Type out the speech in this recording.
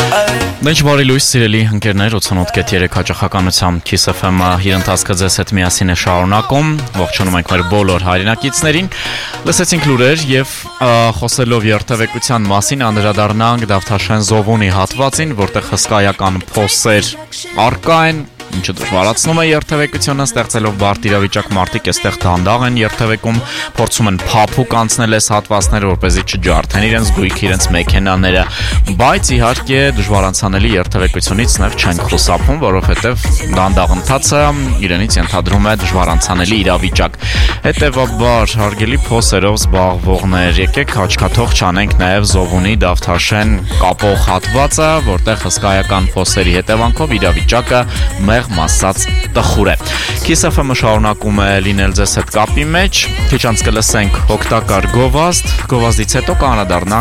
Դենչ բարի լույս սիրելի ընկերներ 88.3 հաճախականությամբ Kiss FM-ը իր ընթացքը ձեզ հետ միասին է շարունակում ողջունում ենք մեր բոլոր հայրենակիցներին լսեցինք լուրեր եւ խոսելով երթևեկության մասին անդրադառնանք Դավթաշեն Զովունի հատվածին որտեղ հսկայական փոսեր առկա են ինչը դժվարացնում է երթևեկությունը ստեղծելով բարդ իրավիճակ մարդիկ այստեղ դանդաղ են երթևեկում փորձում են փափուկ անցնել այս հատվածները որպեսզի չջարդեն իրենց գույքը իրենց մեքենաները բայց իհարկե դժվարանցանելի երթևեկությունից նաև չեն խուսափում որովհետև դանդաղ ընթացը իրենից ենթադրում է դժվարանցանելի իրավիճակ հետևաբար հարգելի փոսերով զբաղվողներ եկեք աչքաթող չանենք նաև Զովունի Դավթաշեն կապող հատվածը որտեղ հսկայական փոսերի հետևանքով իրավիճակը մեղմ ասած տխուր է Kiss FM-ը շարունակում է լինել ձեզ հետ կապի մեջ քիչ անց կլսենք օգտակար գովազդ գովազդից հետո կանադառնանք